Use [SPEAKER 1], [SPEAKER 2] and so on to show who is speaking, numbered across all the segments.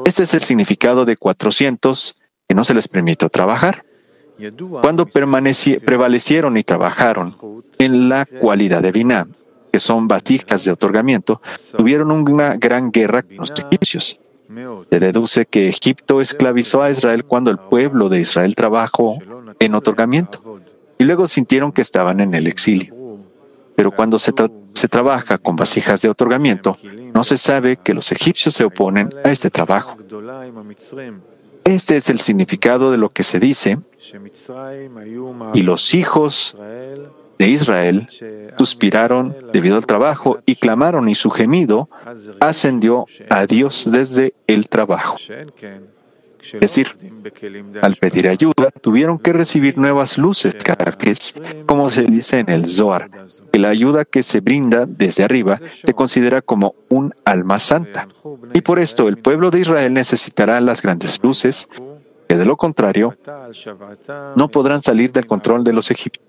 [SPEAKER 1] Este es el significado de 400 que no se les permitió trabajar. Cuando prevalecieron y trabajaron en la cualidad de Binah, que son vasijas de otorgamiento, tuvieron una gran guerra con los egipcios. Se deduce que Egipto esclavizó a Israel cuando el pueblo de Israel trabajó en otorgamiento y luego sintieron que estaban en el exilio. Pero cuando se trabaja con vasijas de otorgamiento, no se sabe que los egipcios se oponen a este trabajo. Este es el significado de lo que se dice: y los hijos de Israel suspiraron debido al trabajo y clamaron, y su gemido ascendió a Dios desde el trabajo. Es decir, al pedir ayuda, tuvieron que recibir nuevas luces cada vez, como se dice en el Zohar, que la ayuda que se brinda desde arriba se considera como un alma santa. Y por esto el pueblo de Israel necesitará las grandes luces, que de lo contrario no podrán salir del control de los egipcios.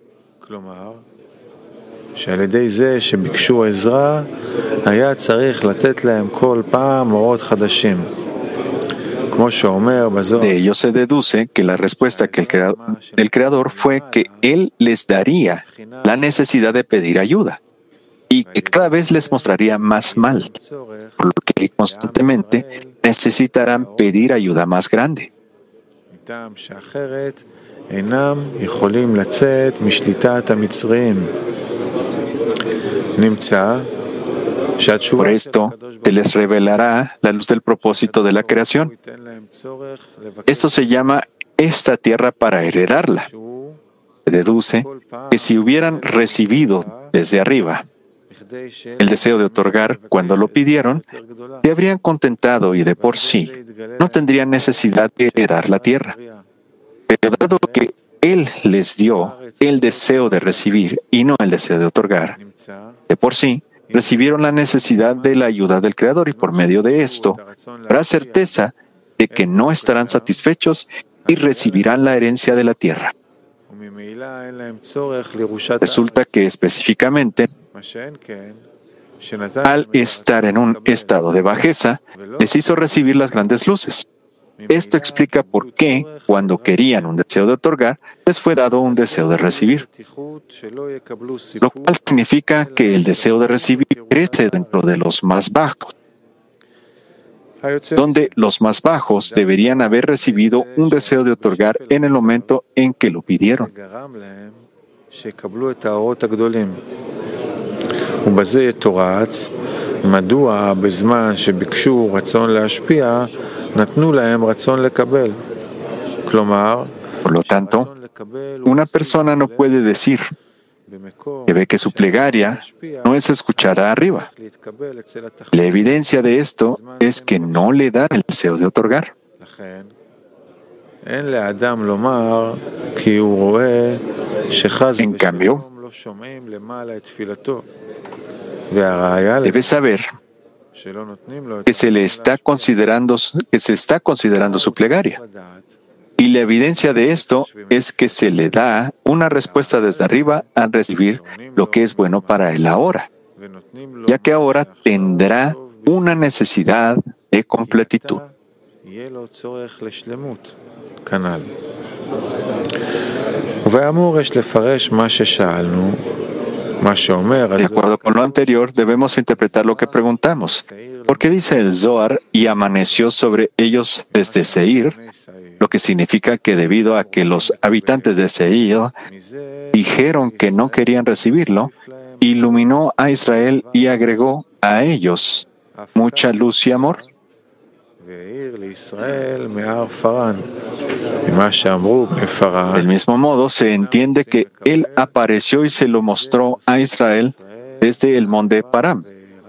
[SPEAKER 2] שעל ידי זה שביקשו עזרה, היה צריך לתת להם כל פעם אורות חדשים.
[SPEAKER 1] De ello se deduce que la respuesta que el Creador fue que Él les daría la necesidad de pedir ayuda y que cada vez les mostraría más mal, por lo que constantemente necesitarán pedir ayuda más grande. Por esto, se les revelará la luz del propósito de la creación. Esto se llama esta tierra para heredarla. Se deduce que si hubieran recibido desde arriba el deseo de otorgar cuando lo pidieron, se habrían contentado y de por sí no tendrían necesidad de heredar la tierra. Pero dado que Él les dio el deseo de recibir y no el deseo de otorgar, de por sí recibieron la necesidad de la ayuda del Creador y por medio de esto habrá certeza de que no estarán satisfechos y recibirán la herencia de la tierra. Resulta que específicamente, al estar en un estado de bajeza, les hizo recibir las grandes luces. Esto explica por qué, cuando querían un deseo de otorgar, les fue dado un deseo de recibir. Lo cual significa que el deseo de recibir crece dentro de los más bajos, donde los más bajos deberían haber recibido un deseo de otorgar en el momento en que lo pidieron. Por lo tanto, una persona no puede decir que ve que su plegaria no es escuchada arriba. La evidencia de esto es que no le da el deseo de otorgar. En cambio, debe saber que se está considerando su plegaria. Y la evidencia de esto es que se le da una respuesta desde arriba al recibir lo que es bueno para él ahora, ya que ahora tendrá una necesidad de completitud. De acuerdo con lo anterior, debemos interpretar lo que preguntamos. Porque dice el Zohar, y amaneció sobre ellos desde Seir, lo que significa que debido a que los habitantes de Seir dijeron que no querían recibirlo, iluminó a Israel y agregó a ellos mucha luz y amor. Del mismo modo, se entiende que Él apareció y se lo mostró a Israel desde el monte Param.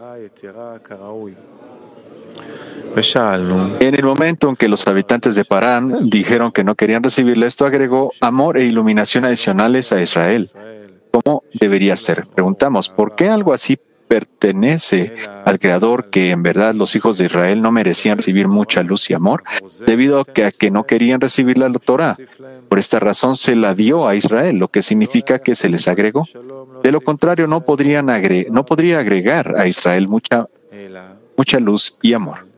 [SPEAKER 1] En el momento en que los habitantes de Parán dijeron que no querían recibirle, esto agregó amor e iluminación adicionales a Israel. ¿Cómo debería ser? Preguntamos, ¿por qué algo así pertenece al Creador, que en verdad los hijos de Israel no merecían recibir mucha luz y amor, debido a que no querían recibir la Torah? Por esta razón se la dio a Israel, lo que significa que se les agregó. De lo contrario, no podría agregar a Israel mucha luz y amor.